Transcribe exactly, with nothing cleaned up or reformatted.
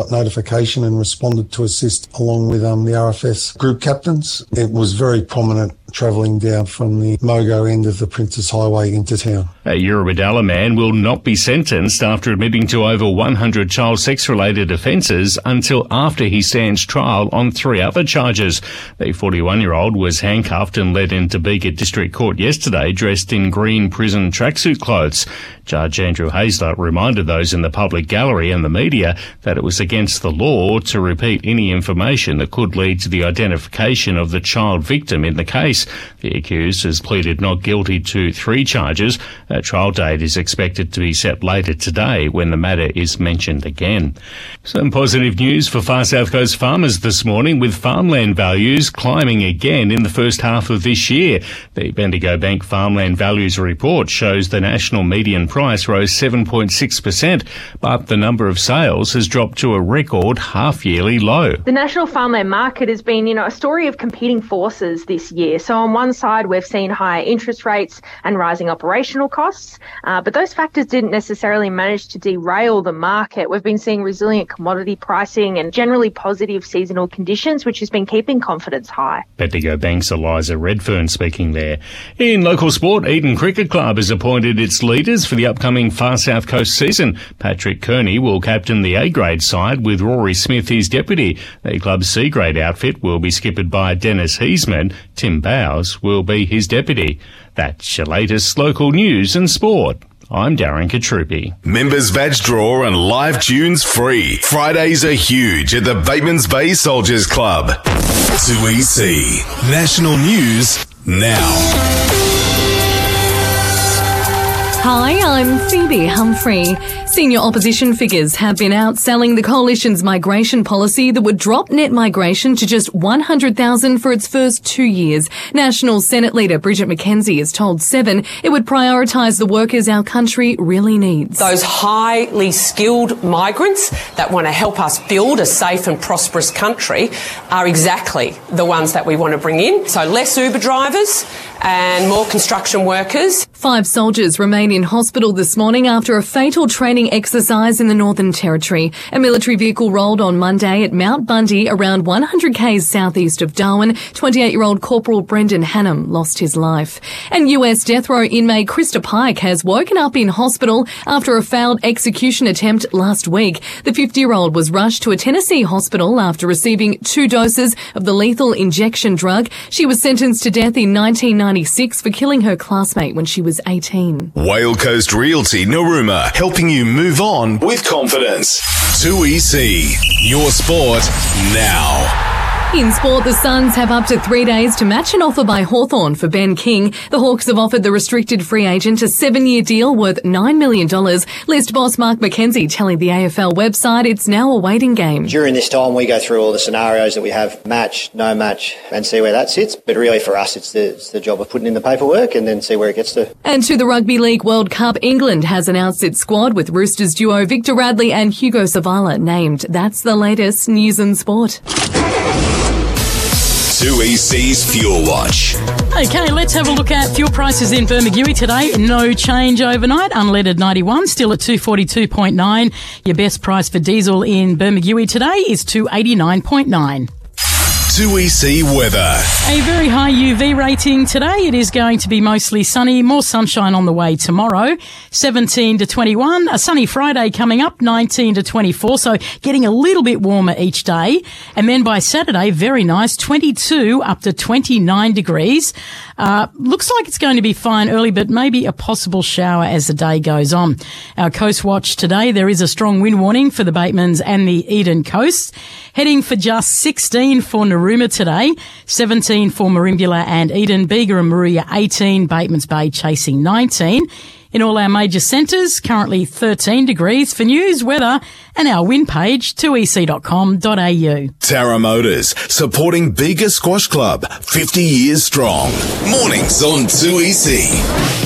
notification and responded to assist along with um, the R F S group captains. It was very prominent travelling down from the Mogo end of the Princess Highway into town. A Eurobodalla man will not be sentenced after admitting to over one hundred child sex-related offences until after he stands trial on three other charges. The forty-one-year-old was handcuffed and led into Bega District Court yesterday dressed in green prison tracksuit clothes. Judge Andrew Hazler reminded those in the public gallery and the media that it was against the law to repeat any information that could lead to the identification of the child victim in the case. The accused has pleaded not guilty to three charges. A trial date is expected to be set later today when the matter is mentioned again. Some positive news for Far South Coast farmers this morning, with farmland values climbing again in the first half of this year. The Bendigo Bank Farmland Values Report shows the national median price rose seven point six percent, but the number of sales has dropped to a record half-yearly low. The national farmland market has been, you know, a story of competing forces this year. So on one side, we've seen higher interest rates and rising operational costs, uh, but those factors didn't necessarily manage to derail the market. We've been seeing resilient commodity pricing and generally positive seasonal conditions, which has been keeping confidence high. Bendigo Bank's Eliza Redfern speaking there. In local sport, Eden Cricket Club has appointed its leaders for the upcoming Far South Coast season. Patrick Kearney will captain the A-grade side with Rory Smith his deputy. The club's C-grade outfit will be skippered by Dennis Heisman. Tim Bowes will be his deputy. That's your latest local news and sport. I'm Darren Katrupi. Members badge draw and live tunes free. Fridays are huge at the Batemans Bay Soldiers Club. two E C. National News now. Hi, I'm Phoebe Humphrey. Senior opposition figures have been out selling the coalition's migration policy that would drop net migration to just one hundred thousand for its first two years. National Senate leader Bridget McKenzie has told Seven it would prioritise the workers our country really needs. Those highly skilled migrants that want to help us build a safe and prosperous country are exactly the ones that we want to bring in. So less Uber drivers and more construction workers. Five soldiers remain in hospital this morning after a fatal training exercise in the Northern Territory. A military vehicle rolled on Monday at Mount Bundy, around one hundred k's southeast of Darwin. twenty-eight-year-old Corporal Brendan Hannum lost his life. And U S death row inmate Krista Pike has woken up in hospital after a failed execution attempt last week. The fifty-year-old was rushed to a Tennessee hospital after receiving two doses of the lethal injection drug. She was sentenced to death in nineteen ninety-six for killing her classmate when she was eighteen. Whale Coast Realty Narooma, helping you move on with confidence. two E C. Your sport now. In sport, the Suns have up to three days to match an offer by Hawthorn for Ben King. The Hawks have offered the restricted free agent a seven-year deal worth nine million dollars. List boss Mark McKenzie telling the A F L website it's now a waiting game. During this time, we go through all the scenarios that we have, match, no match, and see where that sits. But really for us, it's the, it's the job of putting in the paperwork and then see where it gets to. And to the Rugby League World Cup, England has announced its squad with Roosters duo Victor Radley and Hugo Savala named. That's the latest news and sport. two E C's Fuel Watch. Okay, let's have a look at fuel prices in Bermagui today. No change overnight. Unleaded ninety-one, still at two forty-two point nine. Your best price for diesel in Bermagui today is two eighty-nine point nine. two E C weather. A very high U V rating today. It is going to be mostly sunny, more sunshine on the way tomorrow. seventeen to twenty-one. A sunny Friday coming up, nineteen to twenty-four. So getting a little bit warmer each day. And then by Saturday, very nice, twenty-two up to twenty-nine degrees. Uh, looks like it's going to be fine early, but maybe a possible shower as the day goes on. Our Coast Watch today, there is a strong wind warning for the Batemans and the Eden Coast. Heading for just sixteen for Narooma today, seventeen for Merimbula and Eden, Bega and Moruya eighteen, Batemans Bay chasing nineteen. In all our major centres, currently thirteen degrees. For news, weather and our wind page, two e c dot com dot a u. Tara Motors, supporting Bega Squash Club, fifty years strong. Mornings on two E C.